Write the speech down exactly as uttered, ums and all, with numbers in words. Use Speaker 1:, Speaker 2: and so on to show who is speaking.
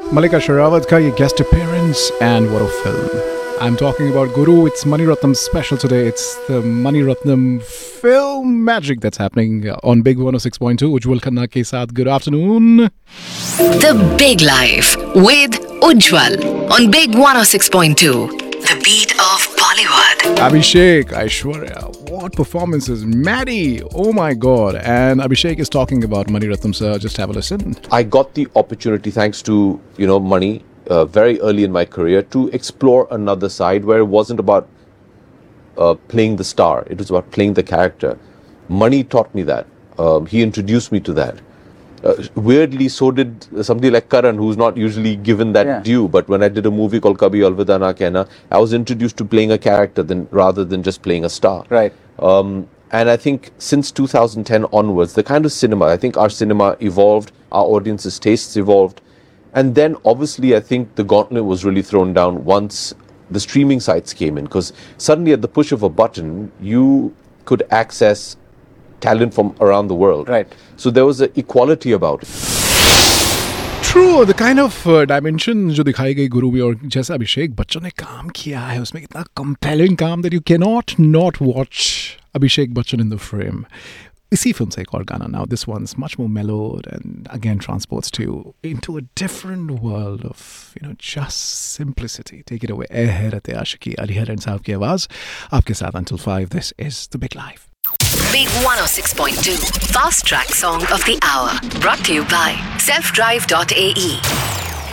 Speaker 1: Malika Sherawat ka ye guest appearance, and what a film. I'm talking about Guru. It's Mani Ratnam's special today. It's the Mani Ratnam film magic that's happening on Big one oh six point two. Ujjwal Khanna ke saath. Good afternoon.
Speaker 2: The Big Life with Ujjwal on Big one oh six point two. The beat of Bollywood.
Speaker 1: Abhishek, Aishwarya, what performances. Maddie, oh my god. And Abhishek is talking about Mani Ratnam, sir. Just have a listen.
Speaker 3: I got the opportunity, thanks to, you know, Mani, uh, very early in my career, to explore another side where it wasn't about uh, playing the star. It was about playing the character. Mani taught me that. Um, he introduced me to that. Uh, weirdly, so did somebody like Karan, who's not usually given that yeah. due. But when I did a movie called Kabhi Alvida Na Kehna, I was introduced to playing a character than rather than just playing a star.
Speaker 4: Right.
Speaker 3: Um, and I think since two thousand ten onwards, the kind of cinema, I think our cinema evolved, our audience's tastes evolved. And then obviously, I think the gauntlet was really thrown down once the streaming sites came in. Because suddenly at the push of a button, you could access talent from around the world.
Speaker 4: Right.
Speaker 3: So there was an equality about it.
Speaker 1: True, the kind of uh, dimension जो दिखाई गई गुरु में और जैसा अभिषेक बच्चन ने काम किया है उसमें इतना compelling काम that you cannot not watch Abhishek Bachchan in the frame. इसी फिल्म से एक और गाना. Now this one's much more mellowed and again transports you into a different world of, you know, just simplicity. Take it away. ए हैरत आशिकी, अली हरन साहब की आवाज आपके साथ until five. This is The Big Life.
Speaker 2: Big one oh six point two. Fast Track Song of the Hour. Brought to you by self drive dot a e.